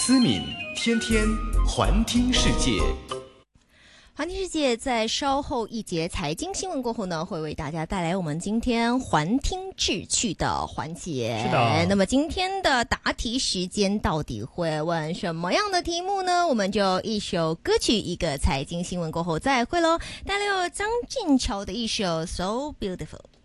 思敏天天环听世界。 环听世界在稍后一节财经新闻过后呢，会为大家带来我们今天环听智趣的环节。 是的。 那么今天的答题时间到底会问什么样的题目呢？我们就一首歌曲，一个财经新闻过后再会喽。带来有张俊桥的一首 So Beautiful。